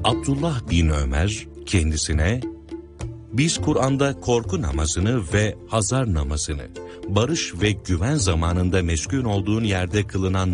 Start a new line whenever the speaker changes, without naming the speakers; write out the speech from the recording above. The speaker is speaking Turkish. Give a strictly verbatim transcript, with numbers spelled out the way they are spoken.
Abdullah bin Ömer kendisine, biz Kur'an'da korku namazını ve hazar namazını, barış ve güven zamanında meskun olduğun yerde kılınan